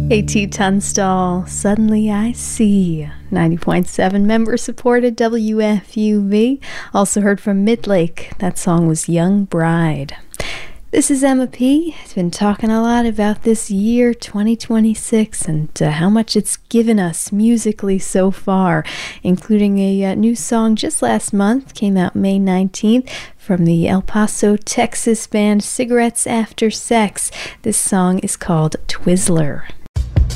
A.T. Tunstall, Suddenly I See. 90.7 member-supported WFUV. Also heard from Midlake. That song was Young Bride. This is Emma P. I've been talking a lot about this year, 2026, and how much it's given us musically so far, including a new song just last month, came out May 19th, from the El Paso, Texas band Cigarettes After Sex. This song is called Twizzler.